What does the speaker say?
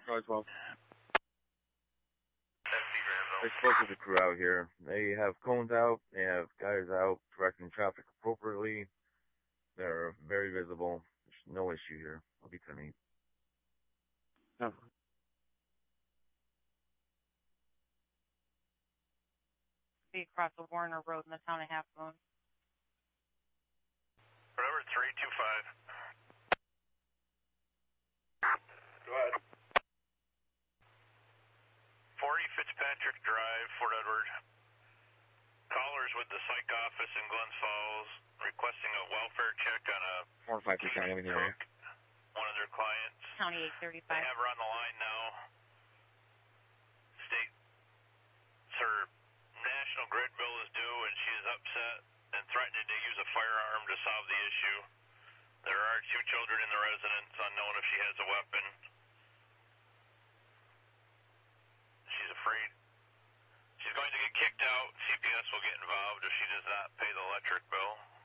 Charlie 12. They spoke with the crew out here. They have cones out. They have guys out directing traffic appropriately. They're very visible. There's no issue here. I'll be 10-8. No. Across the Warner Road in the town of Half Moon. Whatever, 325. Go ahead. 40 Fitzpatrick Drive, Fort Edward. Callers with the psych office in Glens Falls requesting a welfare check on a 4-5 County in the area. One of their clients. County 835. They have her on the line now. State, her national grid bill is due and she is upset and threatening to use a firearm to solve the issue. There are 2 children in the residence, unknown if she has a weapon. She's afraid she's going to get kicked out. CPS will get involved if she does not pay the electric bill.